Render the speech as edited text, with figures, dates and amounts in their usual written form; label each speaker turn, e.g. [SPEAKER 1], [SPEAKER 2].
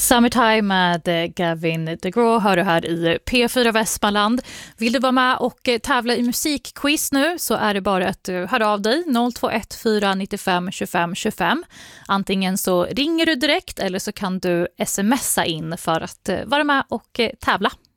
[SPEAKER 1] Summertime med Gavin DeGraw hör du här i P4 Västmanland. Vill du vara med och tävla i musikquiz nu så är det bara att du hör av dig 021 495 25 25. Antingen så ringer du direkt eller så kan du smsa in för att vara med och tävla.